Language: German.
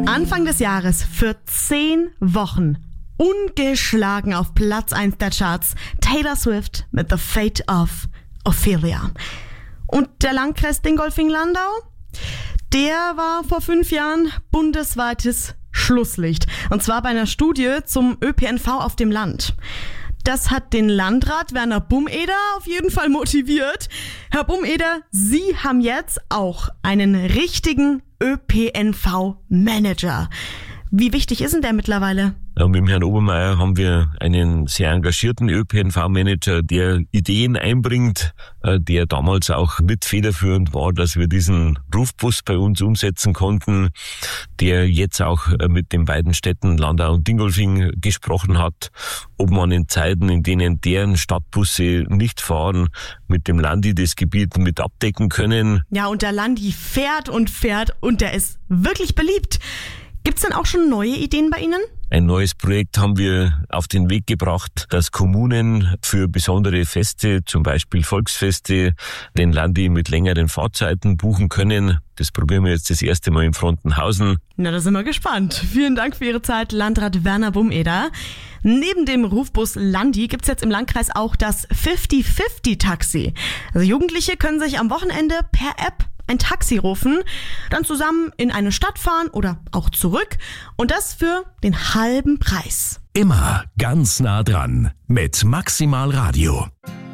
Anfang des Jahres für 10 Wochen ungeschlagen auf Platz 1 der Charts. Taylor Swift mit The Fate of Ophelia. Und der Landkreis Dingolfing-Landau, der war vor 5 Jahren bundesweites Schlusslicht. Und zwar bei einer Studie zum ÖPNV auf dem Land. Das hat den Landrat Werner Bumeder auf jeden Fall motiviert. Herr Bumeder, Sie haben jetzt auch einen richtigen ÖPNV-Manager. Wie wichtig ist denn der mittlerweile? Ja, mit dem Herrn Obermeier haben wir einen sehr engagierten ÖPNV-Manager, der Ideen einbringt, der damals auch mit federführend war, dass wir diesen Rufbus bei uns umsetzen konnten, der jetzt auch mit den beiden Städten Landau und Dingolfing gesprochen hat, ob man in Zeiten, in denen deren Stadtbusse nicht fahren, mit dem Landi das Gebiet mit abdecken können. Ja, und der Landi fährt und der ist wirklich beliebt. Gibt's denn auch schon neue Ideen bei Ihnen? Ein neues Projekt haben wir auf den Weg gebracht, dass Kommunen für besondere Feste, zum Beispiel Volksfeste, den Landi mit längeren Fahrzeiten buchen können. Das probieren wir jetzt das erste Mal in Frontenhausen. Na, da sind wir gespannt. Vielen Dank für Ihre Zeit, Landrat Werner Bumeder. Neben dem Rufbus Landi gibt's jetzt im Landkreis auch das 50-50-Taxi. Also Jugendliche können sich am Wochenende per App ein Taxi rufen, dann zusammen in eine Stadt fahren oder auch zurück und das für den halben Preis. Immer ganz nah dran mit Maximal Radio.